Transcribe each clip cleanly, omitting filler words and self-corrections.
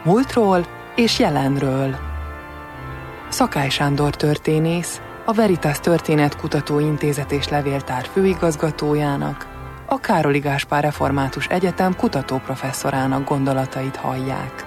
Múltról és jelenről. Szakály Sándor történész, a Veritas Történetkutató Intézet és Levéltár főigazgatójának, a Károli Gáspár Református Egyetem kutatóprofesszorának gondolatait hallják.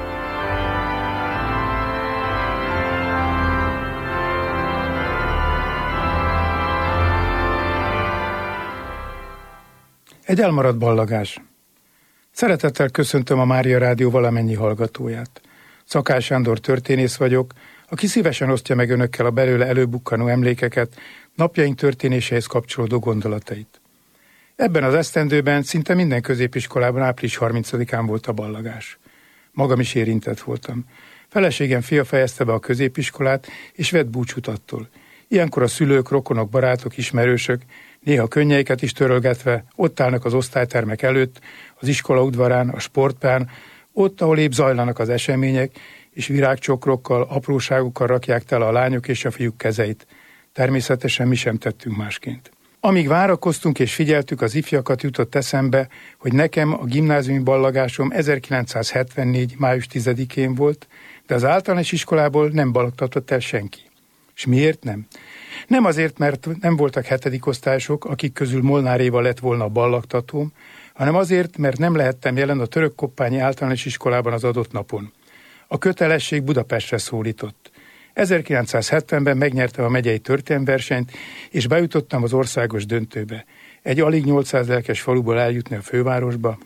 Egy elmaradt ballagás. Szeretettel köszöntöm a Mária Rádió valamennyi hallgatóját. Szakály Sándor történész vagyok, aki szívesen osztja meg önökkel a belőle előbukkanó emlékeket, napjaink történéséhez kapcsolódó gondolatait. Ebben az esztendőben szinte minden középiskolában április 30-án volt a ballagás. Magam is érintett voltam. Feleségem fia fejezte be a középiskolát, és vett búcsút attól. Ilyenkor a szülők, rokonok, barátok, ismerősök, néha könnyeiket is törölgetve, ott állnak az osztálytermek előtt, az iskola udvarán, a sportpályán, ott, ahol épp zajlanak az események, és virágcsokrokkal, apróságokkal rakják tele a lányok és a fiúk kezeit. Természetesen mi sem tettünk másként. Amíg várakoztunk és figyeltük az ifjakat, jutott eszembe, hogy nekem a gimnáziumi ballagásom 1974. május 10-én volt, de az általános iskolából nem ballagtatott el senki. És miért nem? Nem azért, mert nem voltak hetedikosztályosok, akik közül Molnár Éva lett volna a ballagtatóm, hanem azért, mert nem lehettem jelen a Törökkoppányi Általános Iskolában az adott napon. A kötelesség Budapestre szólított. 1970-ben megnyertem a megyei történelemversenyt, és bejutottam az országos döntőbe. Egy alig 800 lelkes faluból eljutni a fővárosba.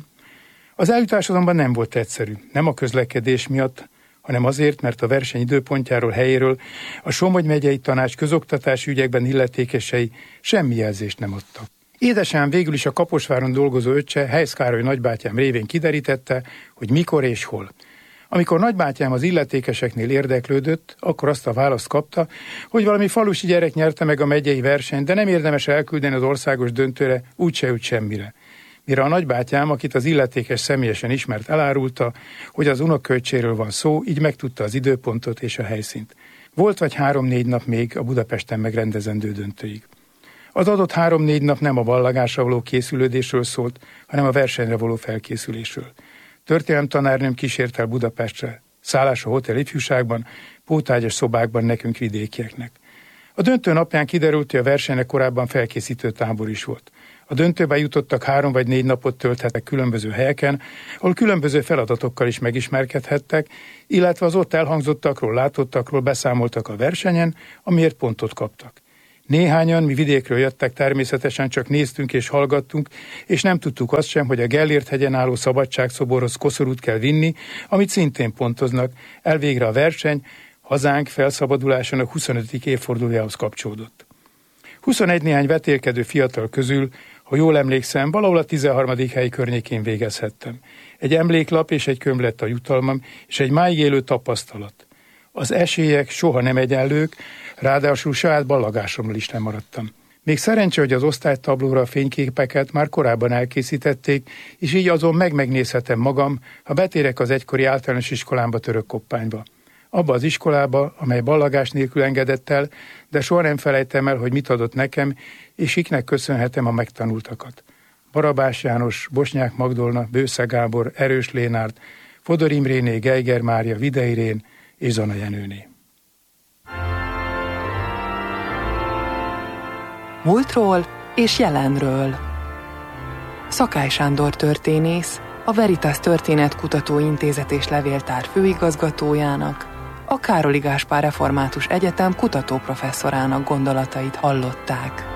Az eljutás azonban nem volt egyszerű. Nem a közlekedés miatt, hanem azért, mert a verseny időpontjáról, helyéről a Somogy megyei tanács közoktatási ügyekben illetékesei semmi jelzést nem adtak. Édesem végül is a Kaposváron dolgozó öccse, Heisz Károly nagybátyám révén kiderítette, hogy mikor és hol. Amikor nagybátyám az illetékeseknél érdeklődött, akkor azt a választ kapta, hogy valami falusi gyerek nyerte meg a megyei versenyt, de nem érdemes elküldeni az országos döntőre, úgyse jut semmire. Mire a nagybátyám, akit az illetékes személyesen ismert, elárulta, hogy az unokaöccséről van szó, így megtudta az időpontot és a helyszínt. Volt vagy 3-4 nap még a Budapesten megrendezendő döntőig. Az adott 3-4 nap nem a ballagásra való készülődésről szólt, hanem a versenyre való felkészülésről. Történelemtanárnőm kísért el Budapestre, szállás a Hotel Ifjúságban, pótágyas szobákban nekünk vidékieknek. A döntő napján kiderült, hogy a versenynek korábban felkészítő tábor is volt. A döntőbe jutottak 3 vagy 4 napot tölthettek különböző helyeken, ahol különböző feladatokkal is megismerkedhettek, illetve az ott elhangzottakról, látottakról beszámoltak a versenyen, amiért pontot kaptak. Néhányan, mi vidékről jöttek, természetesen csak néztünk és hallgattunk, és nem tudtuk azt sem, hogy a Gellért hegyen álló szabadságszoborhoz koszorút kell vinni, amit szintén pontoznak, elvégre a verseny hazánk felszabadulásának 25. évfordulójához kapcsolódott. 21 néhány vetélkedő fiatal közül, ha jól emlékszem, valahol a 13. hely környékén végezhettem. Egy emléklap és egy könyv lett a jutalmam, és egy máig élő tapasztalat. Az esélyek soha nem egyenlők, ráadásul saját ballagásomról is nem maradtam. Még szerencsé, hogy az osztálytablóra a fényképeket már korábban elkészítették, és így azon megnézhetem magam, ha betérek az egykori általános iskolámba, Törökkoppányba. Abba az iskolába, amely ballagás nélkül engedett el, de soha nem felejtem el, hogy mit adott nekem, és kiknek köszönhetem a megtanultakat. Barabás János, Bosnyák Magdolna, Bősze Gábor, Erős Lénárd, Fodor Imréné, Geiger Mária, Vida Irén és Zana Jenőné. Múltról és jelenről. Szakály Sándor történész, a Veritas Történetkutató Intézet és Levéltár főigazgatójának, a Károli Gáspár Református Egyetem kutatóprofesszorának gondolatait hallották.